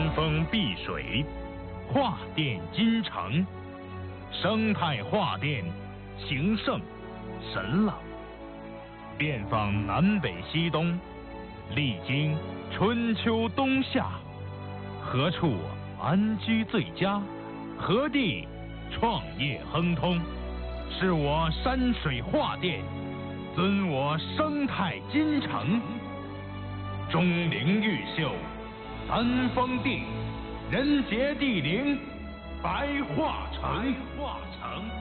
峰碧水，画殿金城，生态画殿，形胜神朗。遍访南北西东，历经春秋冬夏，何处安居最佳？何地创业亨通？是我山水画殿，尊我生态金城。钟灵毓秀，三峰地，人杰地灵，白画城。